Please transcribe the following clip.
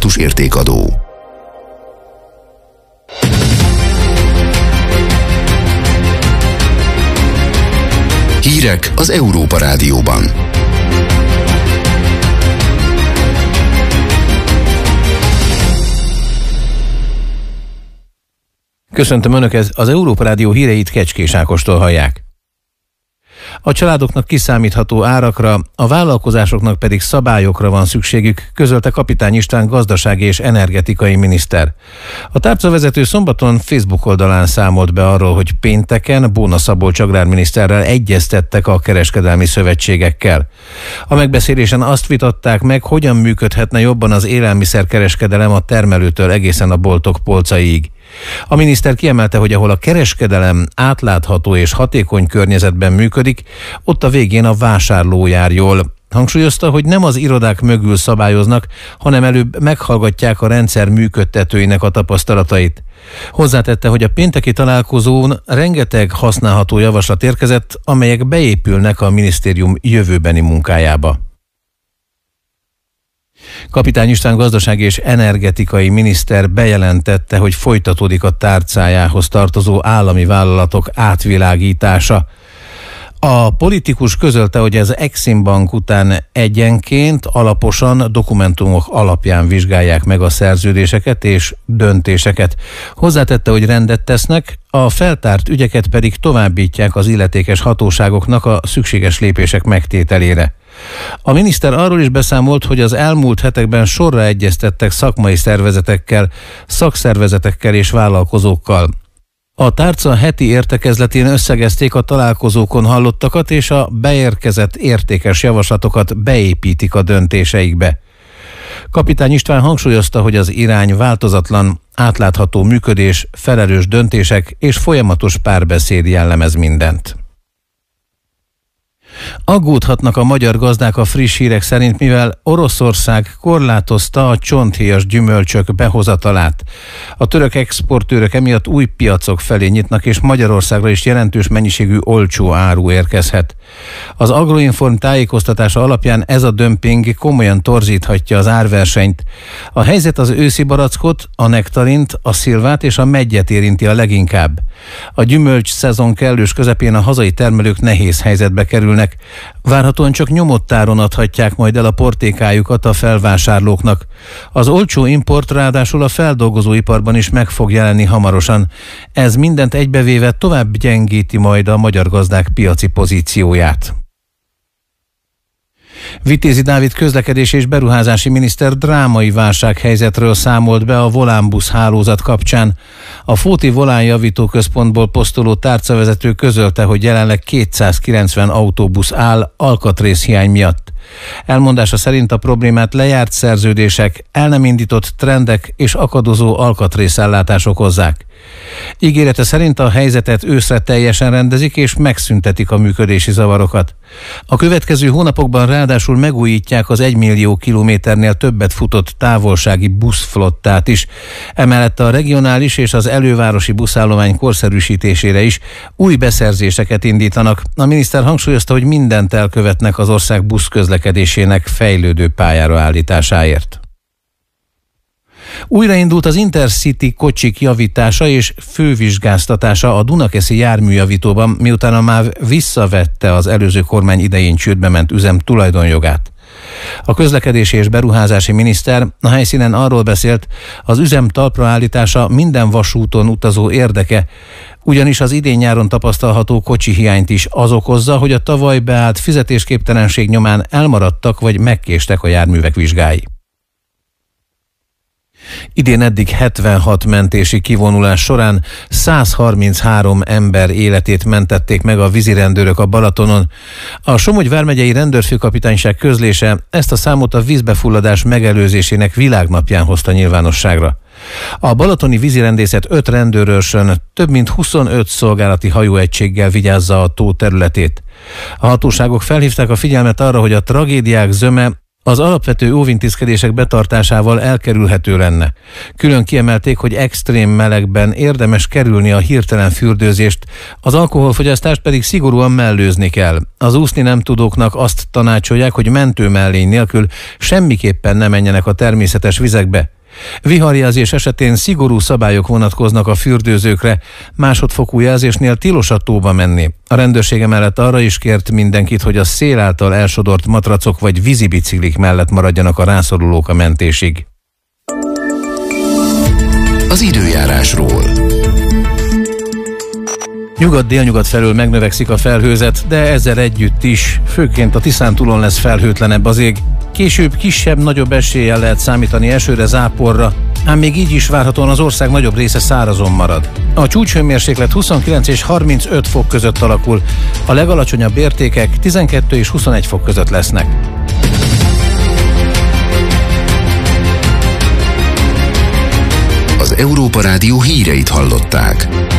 automatikus értékadó. Hírek az Európa Rádióban. Köszöntöm Önöket, az Európa Rádió híreit Kecskés Ákostól hallják. A családoknak kiszámítható árakra, a vállalkozásoknak pedig szabályokra van szükségük, közölte Kapitány István gazdasági és energetikai miniszter. A tárcavezető szombaton Facebook oldalán számolt be arról, hogy pénteken Bóna Szabolcs agrárminiszterrel egyeztettek a kereskedelmi szövetségekkel. A megbeszélésen azt vitatták meg, hogyan működhetne jobban az élelmiszerkereskedelem a termelőtől egészen a boltok polcaiig. A miniszter kiemelte, hogy ahol a kereskedelem átlátható és hatékony környezetben működik, ott a végén a vásárló jár jól. Hangsúlyozta, hogy nem az irodák mögül szabályoznak, hanem előbb meghallgatják a rendszer működtetőinek a tapasztalatait. Hozzátette, hogy a pénteki találkozón rengeteg használható javaslat érkezett, amelyek beépülnek a minisztérium jövőbeni munkájába. Kapitány István gazdasági és energetikai miniszter bejelentette, hogy folytatódik a tárcájához tartozó állami vállalatok átvilágítása. A politikus közölte, hogy az Exim Bank után egyenként alaposan dokumentumok alapján vizsgálják meg a szerződéseket és döntéseket. Hozzátette, hogy rendet tesznek, a feltárt ügyeket pedig továbbítják az illetékes hatóságoknak a szükséges lépések megtételére. A miniszter arról is beszámolt, hogy az elmúlt hetekben sorra egyeztettek szakmai szervezetekkel, szakszervezetekkel és vállalkozókkal. A tárca heti értekezletén összegezték a találkozókon hallottakat, és a beérkezett értékes javaslatokat beépítik a döntéseikbe. Kapitány István hangsúlyozta, hogy az irány változatlan, átlátható működés, felelős döntések és folyamatos párbeszéd jellemez mindent. Aggódhatnak a magyar gazdák a friss hírek szerint, mivel Oroszország korlátozta a csonthéjas gyümölcsök behozatalát. A török exportőrök emiatt új piacok felé nyitnak, és Magyarországra is jelentős mennyiségű olcsó áru érkezhet. Az Agroinform tájékoztatása alapján ez a dömping komolyan torzíthatja az árversenyt. A helyzet az őszi barackot, a nektarint, a szilvát és a meggyet érinti a leginkább. A gyümölcs szezon kellős közepén a hazai termelők nehéz helyzetbe kerülnek. Várhatóan csak nyomott áron adhatják majd el a portékájukat a felvásárlóknak. Az olcsó import ráadásul a feldolgozóiparban is meg fog jelenni hamarosan. Ez mindent egybevéve tovább gyengíti majd a magyar gazdák piaci pozícióját. Vitézi Dávid közlekedési és beruházási miniszter drámai válsághelyzetről számolt be a volánbusz hálózat kapcsán. A Fóti Volánjavító Központból posztoló tárcavezető közölte, hogy jelenleg 290 autóbusz áll alkatrészhiány miatt. Elmondása szerint a problémát lejárt szerződések, el nem indított trendek és akadozó alkatrészellátás okozzák. Ígérete szerint a helyzetet őszre teljesen rendezik és megszüntetik a működési zavarokat. A következő hónapokban ráadásul megújítják az 1 millió kilométernél többet futott távolsági buszflottát is. Emellett a regionális és az elővárosi buszállomány korszerűsítésére is új beszerzéseket indítanak. A miniszter hangsúlyozta, hogy mindent elkövetnek az ország buszközlekedésének fejlődő pályára állításáért. Újraindult az Intercity kocsik javítása és fővizsgáztatása a Dunakeszi járműjavítóban, miután a MÁV visszavette az előző kormány idején csődbe ment üzem tulajdonjogát. A közlekedési és beruházási miniszter a helyszínen arról beszélt, az üzem talpraállítása minden vasúton utazó érdeke, ugyanis az idén-nyáron tapasztalható kocsi hiányt is az okozza, hogy a tavaly beállt fizetésképtelenség nyomán elmaradtak vagy megkéstek a járművek vizsgái. Idén eddig 76 mentési kivonulás során 133 ember életét mentették meg a vízirendőrök a Balatonon. A Somogy vármegyei rendőrfőkapitányság közlése ezt a számot a vízbefulladás megelőzésének világnapján hozta nyilvánosságra. A balatoni vízirendészet 5 rendőrőrsön több mint 25 szolgálati hajóegységgel vigyázza a tó területét. A hatóságok felhívták a figyelmet arra, hogy a tragédiák zöme Az alapvető óvintézkedések betartásával elkerülhető lenne. Külön kiemelték, hogy extrém melegben érdemes kerülni a hirtelen fürdőzést, az alkoholfogyasztást pedig szigorúan mellőzni kell. Az úszni nem tudóknak azt tanácsolják, hogy mentőmellény nélkül semmiképpen ne menjenek a természetes vizekbe. Viharjelzés esetén szigorú szabályok vonatkoznak a fürdőzőkre, másodfokú jelzésnél tilos a tóba menni. A rendőrség emellett arra is kért mindenkit, hogy a szél által elsodort matracok vagy vízibiciklik mellett maradjanak a rászorulók a mentésig. Az időjárásról. Nyugat-délnyugat felől megnövekszik a felhőzet, de ezzel együtt is, főként a Tiszántúlon lesz felhőtlenebb az ég. Később kisebb-nagyobb eséllyel lehet számítani esőre, záporra, ám még így is várhatóan az ország nagyobb része szárazon marad. A csúcshőmérséklet 29 és 35 fok között alakul, a legalacsonyabb értékek 12 és 21 fok között lesznek. Az Európa Rádió híreit hallották.